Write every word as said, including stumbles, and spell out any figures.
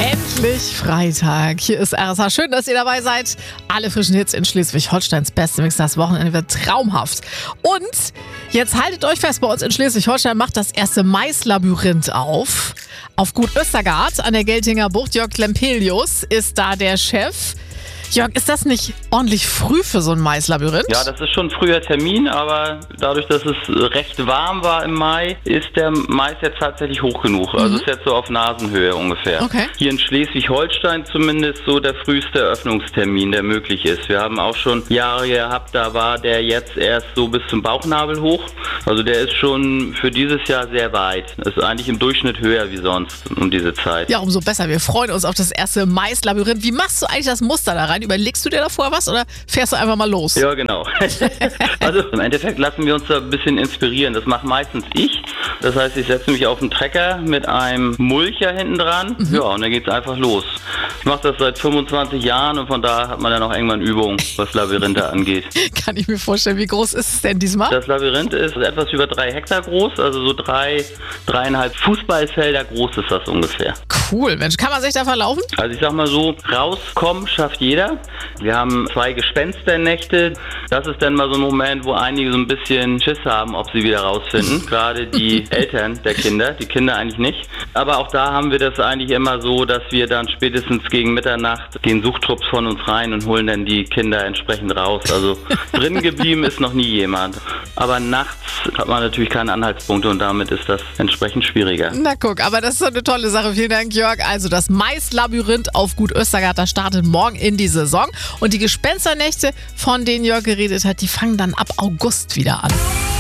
Endlich Freitag. Hier ist R S H. Schön, dass ihr dabei seid. Alle frischen Hits in Schleswig-Holsteins beste Mix. Das Wochenende wird traumhaft. Und jetzt haltet euch fest, bei uns in Schleswig-Holstein macht das erste Maislabyrinth auf. Auf Gut Östergard an der Geltinger Bucht. Jörg Lempelius ist da der Chef. Jörg, ist das nicht ordentlich früh für so ein Maislabyrinth? Ja, das ist schon ein früher Termin, aber dadurch, dass es recht warm war im Mai, ist der Mais jetzt tatsächlich hoch genug. Also Mhm. ist jetzt so auf Nasenhöhe ungefähr. Okay. Hier in Schleswig-Holstein zumindest so der früheste Eröffnungstermin, der möglich ist. Wir haben auch schon Jahre gehabt, da war der jetzt erst so bis zum Bauchnabel hoch. Also der ist schon für dieses Jahr sehr weit. Das ist eigentlich im Durchschnitt höher wie sonst um diese Zeit. Ja, umso besser. Wir freuen uns auf das erste Maislabyrinth. Wie machst du eigentlich das Muster da rein? Überlegst du dir davor was oder fährst du einfach mal los? Ja, genau. Also im Endeffekt lassen wir uns da ein bisschen inspirieren. Das mache meistens ich. Das heißt, ich setze mich auf den Trecker mit einem Mulcher hinten dran. Mhm. Ja, und dann geht's einfach los. Ich mache das seit fünfundzwanzig Jahren und von daher hat man dann auch irgendwann Übung, was Labyrinthe angeht. Kann ich mir vorstellen. Wie groß ist es denn diesmal? Das Labyrinth ist etwas über drei Hektar groß, also so drei, dreieinhalb Fußballfelder groß ist das ungefähr. Cool, Mensch. Kann man sich da verlaufen? Also ich sag mal so, rauskommen schafft jeder. Wir haben zwei Gespensternächte. Das ist dann mal so ein Moment, wo einige so ein bisschen Schiss haben, ob sie wieder rausfinden. Gerade die Eltern der Kinder, die Kinder eigentlich nicht. Aber auch da haben wir das eigentlich immer so, dass wir dann spätestens gegen Mitternacht gehen Suchtrupps von uns rein und holen dann die Kinder entsprechend raus. Also drin geblieben ist noch nie jemand. Aber nachts hat man natürlich keine Anhaltspunkte und damit ist das entsprechend schwieriger. Na guck, aber das ist doch eine tolle Sache. Vielen Dank, Jörg. Also das Maislabyrinth auf Gut Östergard, das startet morgen in die Saison. Und die Gespensternächte, von denen Jörg geredet hat, die fangen dann ab August wieder an.